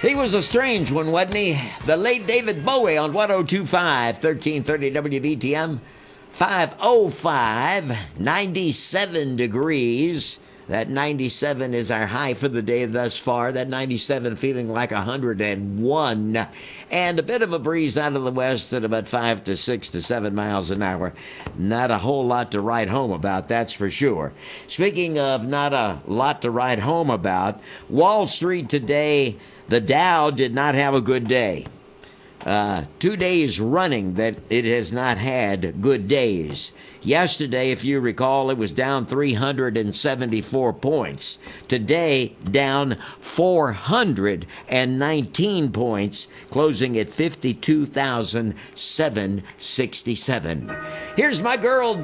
He was a strange one, wasn't he? The late David Bowie on 1025, 1330 WBTM. 505, 97 degrees. That 97 is our high for the day thus far. That 97 feeling like 101. And a bit of a breeze out of the west at about 5 to 6 to 7 miles an hour. Not a whole lot to write home about, that's for sure. Speaking of not a lot to write home about, Wall Street today, the Dow did not have a good day. 2 days running that it has not had good days. Yesterday, if you recall, it was down 374 points. Today, down 419 points, closing at 52,767. Here's my girl,